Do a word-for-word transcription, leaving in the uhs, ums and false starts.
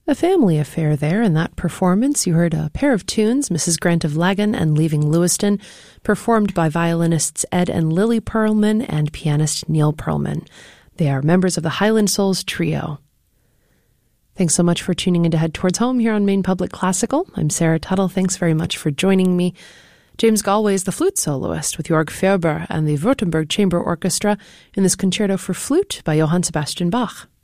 A family affair there in that performance. You heard a pair of tunes, Missus Grant of Lagan and Leaving Lewiston, performed by violinists Ed and Lily Perlman and pianist Neil Perlman. They are members of the Highland Souls Trio. Thanks so much for tuning in to Head Towards Home here on Maine Public Classical. I'm Sarah Tuttle. Thanks very much for joining me. James Galway is the flute soloist with Jörg Ferber and the Württemberg Chamber Orchestra in this concerto for flute by Johann Sebastian Bach.